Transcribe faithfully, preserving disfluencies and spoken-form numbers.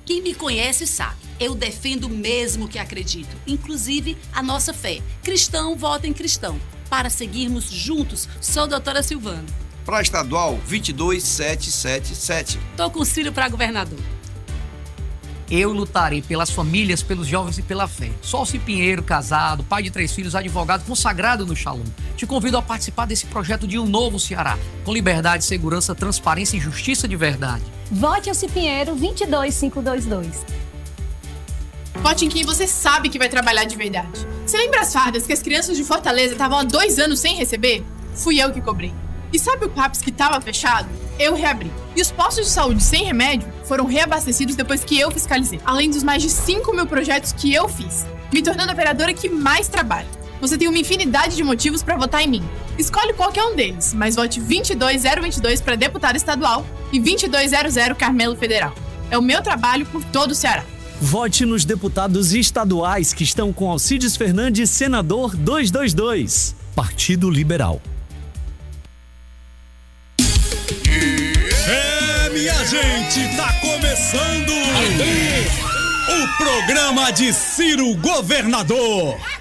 Quem me conhece sabe, eu defendo mesmo que acredito, inclusive a nossa fé. Cristão vota em cristão. Para seguirmos juntos, sou a doutora Silvana. Para estadual, vinte e dois mil setecentos e setenta e sete. Tô com Ciro para governador. Eu lutarei pelas famílias, pelos jovens e pela fé. Sócio Pinheiro, casado, pai de três filhos, advogado, consagrado no Shalom. Te convido a participar desse projeto de um novo Ceará, com liberdade, segurança, transparência e justiça de verdade. Vote Alci Pinheiro vinte e dois mil quinhentos e vinte e dois. Vote em quem você sabe que vai trabalhar de verdade. Você lembra as fardas que as crianças de Fortaleza estavam há dois anos sem receber? Fui eu que cobrei. E sabe o CAPS que estava fechado? Eu reabri. E os postos de saúde sem remédio foram reabastecidos depois que eu fiscalizei. Além dos mais de cinco mil projetos que eu fiz, me tornando a vereadora que mais trabalha. Você tem uma infinidade de motivos para votar em mim. Escolhe qualquer um deles, mas vote vinte e dois mil vinte e dois para deputada estadual e vinte e dois mil Carmelo Federal. É o meu trabalho por todo o Ceará. Vote nos deputados estaduais que estão com Alcides Fernandes, senador duzentos e vinte e dois. Partido Liberal. É, minha gente, tá começando o programa de Ciro Governador.